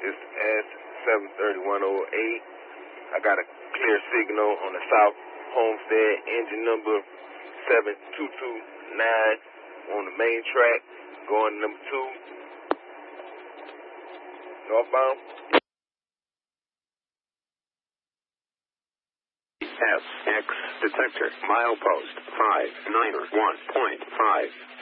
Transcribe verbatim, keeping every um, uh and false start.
It's S seven thirty-one oh eight. I got a clear signal on the South Homestead, engine number seven two two nine on the main track, going number two, northbound. S X detector, milepost five niner one point five.